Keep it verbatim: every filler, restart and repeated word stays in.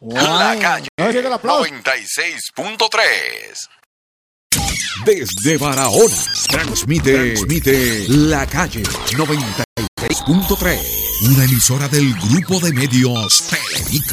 La Calle aplauso. noventa y seis punto tres. Desde Barahona, transmite, transmite La Calle noventa y seis punto tres. Una emisora del grupo de medios Telemicro.